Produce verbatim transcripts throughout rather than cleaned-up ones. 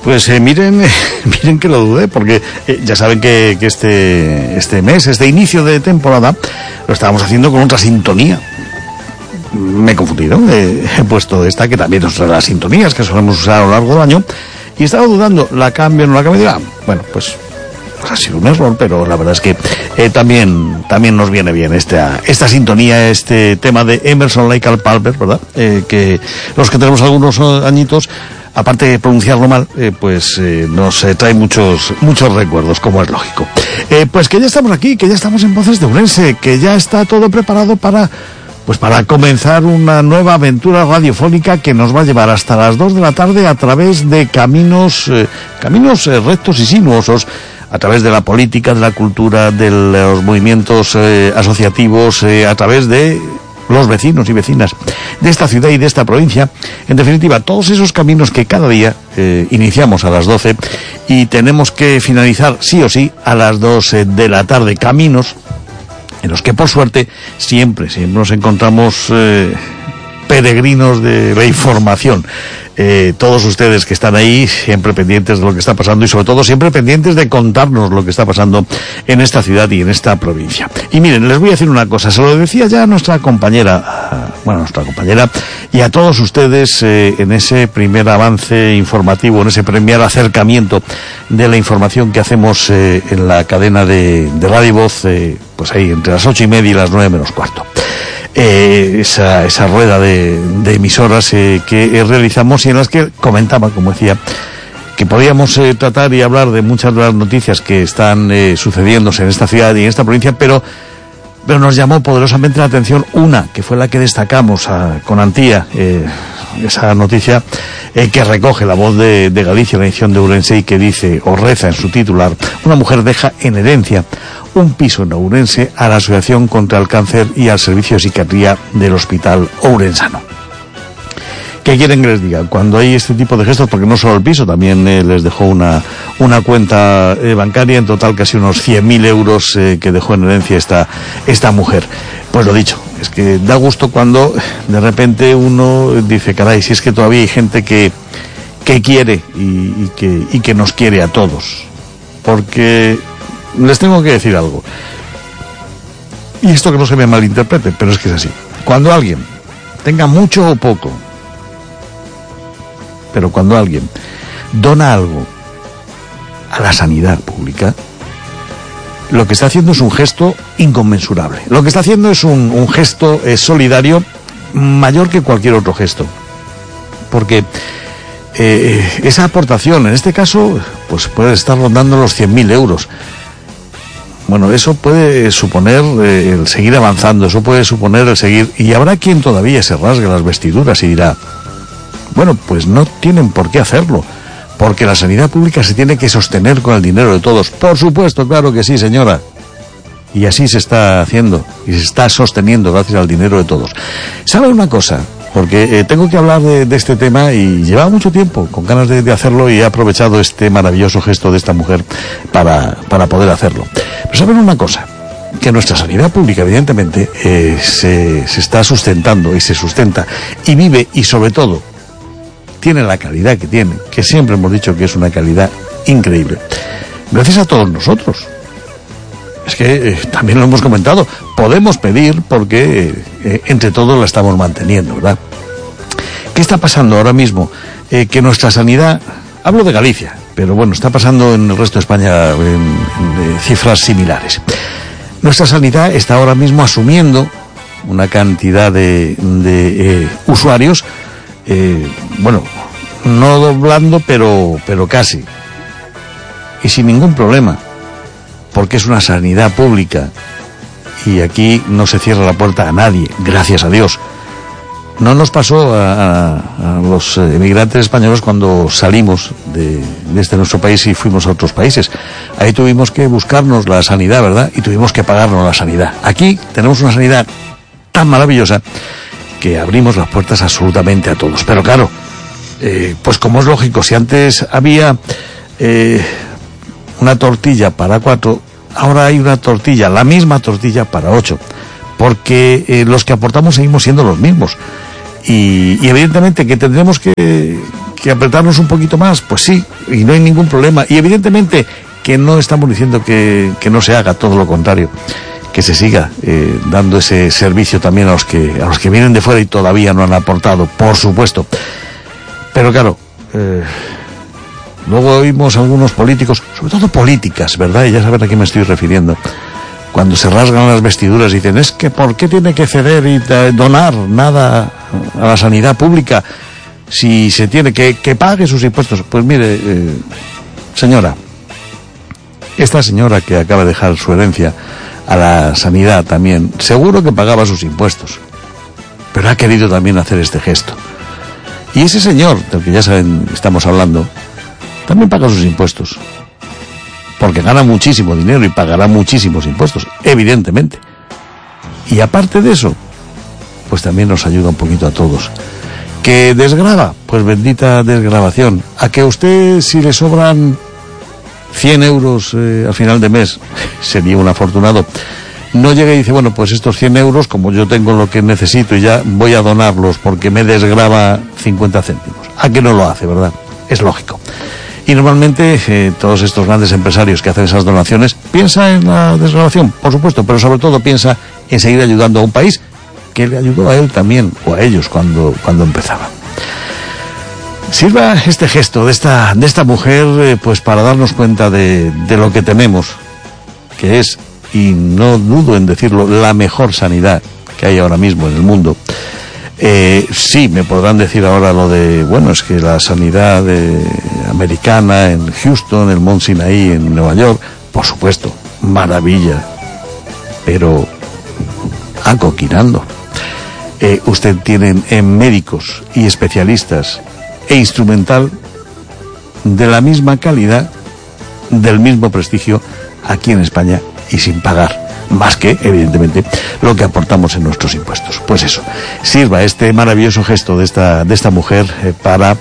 Pues eh, miren, eh, miren que lo dudé, porque eh, ya saben que, que este, este mes, este inicio de temporada, lo estábamos haciendo con otra sintonía. Me he confundido, eh, he puesto esta, que también es otra de las sintonías que solemos usar a lo largo del año, y estaba dudando, ¿la cambio o no la cambio? Ah, bueno, pues, pues ha sido un error, pero la verdad es que eh, también también nos viene bien esta esta sintonía, este tema de Emerson Lake and Palmer, ¿verdad? Eh, que los que tenemos algunos añitos, aparte de pronunciarlo mal, eh, pues eh, nos eh, trae muchos muchos recuerdos, como es lógico. Eh, pues que ya estamos aquí, que ya estamos en Voces de Ourense, que ya está todo preparado para... Pues para comenzar una nueva aventura radiofónica que nos va a llevar hasta las dos de la tarde a través de caminos, eh, caminos eh, rectos y sinuosos, a través de la política, de la cultura, de los movimientos eh, asociativos, eh, a través de los vecinos y vecinas de esta ciudad y de esta provincia. En definitiva, todos esos caminos que cada día eh, iniciamos a las doce y tenemos que finalizar sí o sí a las dos de la tarde. Caminos en los que, por suerte, siempre, siempre nos encontramos eh, peregrinos de la información. Eh, todos ustedes que están ahí, siempre pendientes de lo que está pasando y, sobre todo, siempre pendientes de contarnos lo que está pasando en esta ciudad y en esta provincia. Y miren, les voy a decir una cosa, se lo decía ya a nuestra compañera, bueno, nuestra compañera, y a todos ustedes eh, en ese primer avance informativo, en ese primer acercamiento de la información que hacemos eh, en la cadena de, de Radio Voz, eh, pues ahí entre las ocho y media y las nueve menos cuarto. Eh, esa, esa rueda de, de emisoras eh, que eh, realizamos y en las que comentaba, como decía, que podíamos eh, tratar y hablar de muchas de las noticias que están eh, sucediéndose en esta ciudad y en esta provincia, pero pero nos llamó poderosamente la atención una, que fue la que destacamos a, con Antía, eh, esa noticia eh, que recoge la Voz de, de Galicia, la edición de Ourense, y que dice, o reza en su titular, una mujer deja en herencia un piso en Ourense a la Asociación contra el Cáncer y al Servicio de Psiquiatría del Hospital Ourensano. ¿Qué quieren que les diga? Cuando hay este tipo de gestos, porque no solo el piso, también eh, les dejó una una cuenta eh, bancaria, en total casi unos cien mil euros eh, que dejó en herencia esta, esta mujer. Pues lo dicho, es que da gusto cuando de repente uno dice, caray, si es que todavía hay gente que, que quiere y, y, que, y que nos quiere a todos. Porque les tengo que decir algo, y esto que no se me malinterprete, pero es que es así. Cuando alguien tenga mucho o poco, pero cuando alguien dona algo a la sanidad pública, lo que está haciendo es un gesto inconmensurable. Lo que está haciendo es un, un gesto eh, solidario mayor que cualquier otro gesto. Porque eh, esa aportación, en este caso, pues puede estar rondando los cien mil euros. Bueno, eso puede suponer eh, el seguir avanzando, eso puede suponer el seguir... Y habrá quien todavía se rasgue las vestiduras y dirá, bueno, pues no tienen por qué hacerlo, porque la sanidad pública se tiene que sostener con el dinero de todos. Por supuesto, claro que sí, señora. Y así se está haciendo, y se está sosteniendo gracias al dinero de todos. ¿Sabe una cosa? Porque eh, tengo que hablar de, de este tema y llevaba mucho tiempo con ganas de, de hacerlo, y he aprovechado este maravilloso gesto de esta mujer para, para poder hacerlo. Pero ¿saben una cosa? Que nuestra sanidad pública, evidentemente, eh, se, se está sustentando y se sustenta y vive, y sobre todo tiene la calidad que tiene, que siempre hemos dicho que es una calidad increíble, gracias a todos nosotros. Es que eh, también lo hemos comentado, podemos pedir porque eh, entre todos la estamos manteniendo, ¿verdad? ¿Qué está pasando ahora mismo? Eh, que nuestra sanidad, hablo de Galicia, pero bueno, está pasando en el resto de España en, en, en cifras similares. Nuestra sanidad está ahora mismo asumiendo una cantidad de, de eh, usuarios, eh, bueno, no doblando, pero, pero casi, y sin ningún problema, porque es una sanidad pública y aquí no se cierra la puerta a nadie, gracias a Dios. No nos pasó a, a, a los emigrantes españoles cuando salimos de, de este nuestro país y fuimos a otros países. Ahí tuvimos que buscarnos la sanidad, ¿verdad? Y tuvimos que pagarnos la sanidad. Aquí tenemos una sanidad tan maravillosa que abrimos las puertas absolutamente a todos. Pero claro, eh, pues como es lógico, si antes había eh, una tortilla para cuatro, ahora hay una tortilla, la misma tortilla para ocho, porque eh, los que aportamos seguimos siendo los mismos. Y, y evidentemente que tendremos que, que apretarnos un poquito más, pues sí, y no hay ningún problema. Y evidentemente que no estamos diciendo que, que no se haga, todo lo contrario, que se siga eh, dando ese servicio también a los que a los que vienen de fuera y todavía no han aportado, por supuesto. Pero claro, eh, luego oímos a algunos políticos, sobre todo políticas, ¿verdad? Y ya saben a qué me estoy refiriendo. Cuando se rasgan las vestiduras y dicen, es que ¿por qué tiene que ceder y donar nada a la sanidad pública si se tiene que, que pague sus impuestos? Pues mire, eh, señora, esta señora que acaba de dejar su herencia a la sanidad también, seguro que pagaba sus impuestos, pero ha querido también hacer este gesto. Y ese señor, del que ya saben, estamos hablando, también paga sus impuestos, porque gana muchísimo dinero y pagará muchísimos impuestos, evidentemente. Y aparte de eso, pues también nos ayuda un poquito a todos. ¿Que desgrava? Pues bendita desgravación. A que usted, si le sobran cien euros eh, al final de mes, sería un afortunado, no llega y dice, bueno, pues estos cien euros, como yo tengo lo que necesito y ya voy a donarlos porque me desgrava cincuenta céntimos. ¿A que no lo hace, verdad? Es lógico. Y normalmente eh, todos estos grandes empresarios que hacen esas donaciones piensa en la desgravación, por supuesto, pero sobre todo piensa en seguir ayudando a un país que le ayudó a él también, o a ellos cuando, cuando empezaban. Sirva este gesto de esta, de esta mujer eh, pues para darnos cuenta de, de lo que tenemos, que es, y no dudo en decirlo, la mejor sanidad que hay ahora mismo en el mundo. Eh, sí, me podrán decir ahora lo de, bueno, es que la sanidad eh, americana en Houston, el Mount Sinai en Nueva York, por supuesto, maravilla, pero acoquinando. Eh, usted tiene en médicos y especialistas e instrumental de la misma calidad, del mismo prestigio aquí en España y sin pagar más que, evidentemente, lo que aportamos en nuestros impuestos. Pues eso, sirva este maravilloso gesto de esta, de esta mujer eh, para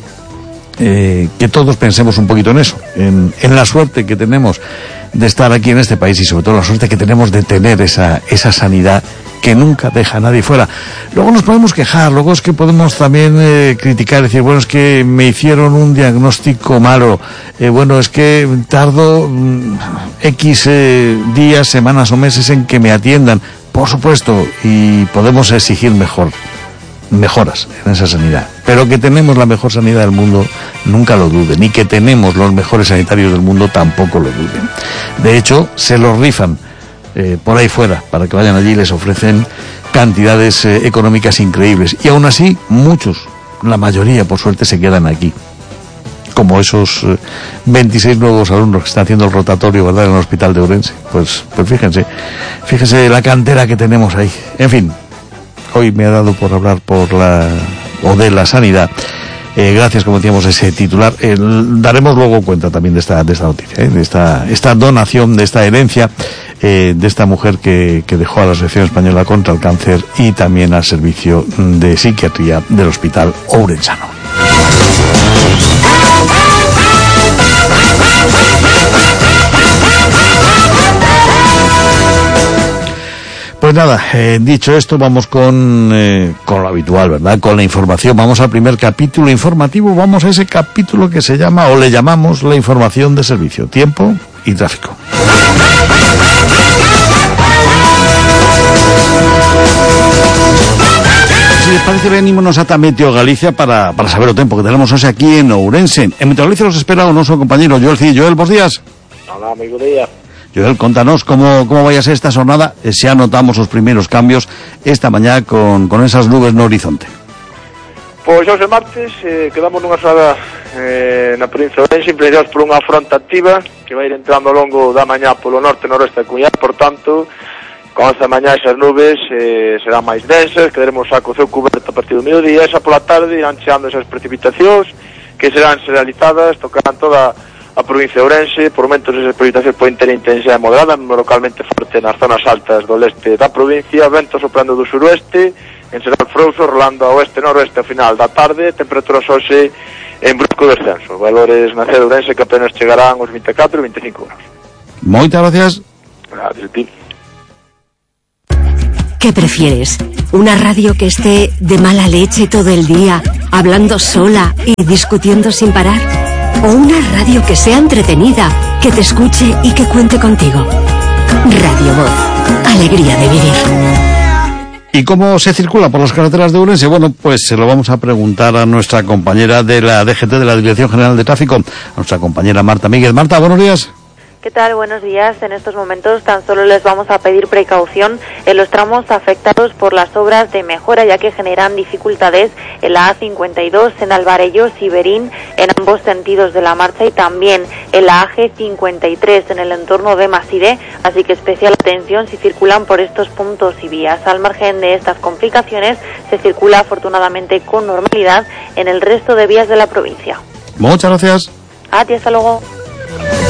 eh, que todos pensemos un poquito en eso, en, en la suerte que tenemos de estar aquí en este país y sobre todo la suerte que tenemos de tener esa, esa sanidad que nunca deja a nadie fuera. Luego nos podemos quejar, luego es que podemos también eh, criticar, decir, bueno, es que me hicieron un diagnóstico malo, eh, bueno, es que tardo mm, X eh, días, semanas o meses en que me atiendan, por supuesto, y podemos exigir mejor, mejoras en esa sanidad, pero que tenemos la mejor sanidad del mundo, nunca lo duden, ni que tenemos los mejores sanitarios del mundo, tampoco lo duden. De hecho, se los rifan Eh, por ahí fuera, para que vayan allí y les ofrecen cantidades eh, económicas increíbles. Y aún así, muchos, la mayoría, por suerte, se quedan aquí. Como esos eh, veintiséis nuevos alumnos que están haciendo el rotatorio, ¿verdad?, en el hospital de Ourense. Pues, pues fíjense, fíjense la cantera que tenemos ahí. En fin, hoy me ha dado por hablar por la, o de la sanidad. Eh, gracias, como decíamos, a ese titular. Eh, daremos luego cuenta también de esta, de esta noticia, ¿eh? de esta, esta donación, de esta herencia, eh, de esta mujer que, que dejó a la Asociación Española contra el Cáncer y también al servicio de psiquiatría del Hospital Ourensano. Pues nada, eh, dicho esto, vamos con, eh, con lo habitual, ¿verdad? Con la información. Vamos al primer capítulo informativo, vamos a ese capítulo que se llama, o le llamamos, la información de servicio, tiempo y tráfico. Si les parece, venimos ata Meteo Galicia para, para saber o tempo que tenemos hoxe aquí en Ourense. En Meteo Galicia nos espera o noso compañero Joel Cid. Joel, bons días. Hola, amigo día. Joel, contanos cómo, cómo vaya a ser esta jornada. Eh, xa notamos os primeiros cambios esta mañá con, con esas nubes no horizonte. Pois hoxe martes eh, quedamos nunha xornada eh, na provincia de Ourense, influenciados por unha fronte activa que vai ir entrando ao longo da mañá polo norte e noroeste da Comunidade. Por tanto, con esta mañá esas nubes eh, serán máis densas, quedaremos a co ceo coberto a partir do mediodía, e xa pola tarde irán cheando esas precipitacións que serán generalizadas, tocarán toda a provincia de Ourense. Por momentos esas precipitacións poden ter intensidade moderada, localmente forte nas zonas altas do leste da provincia, vento soprando do suroeste, en xeral frouxo, rolando a oeste noroeste ao final da tarde, temperaturas hoxe en brusco descenso, valores na cidade de Ourense que apenas chegarán aos vinte e catro e vinte e cinco graus. Moitas gracias. Gracias a ti. ¿Qué prefieres? ¿Una radio que esté de mala leche todo el día, hablando sola y discutiendo sin parar? ¿O una radio que sea entretenida, que te escuche y que cuente contigo? Radio Voz. Alegría de vivir. ¿Y cómo se circula por las carreteras de Ourense? Bueno, pues se lo vamos a preguntar a nuestra compañera de la D G T, de la Dirección General de Tráfico, a nuestra compañera Marta Míguez. Marta, buenos días. ¿Qué tal? Buenos días. En estos momentos tan solo les vamos a pedir precaución en los tramos afectados por las obras de mejora, ya que generan dificultades en la A cincuenta y dos, en Alvarellos y Berín, en ambos sentidos de la marcha, y también en la A G cincuenta y tres, en el entorno de Maside, así que especial atención si circulan por estos puntos y vías. Al margen de estas complicaciones, se circula afortunadamente con normalidad en el resto de vías de la provincia. Muchas gracias. A ti, hasta luego.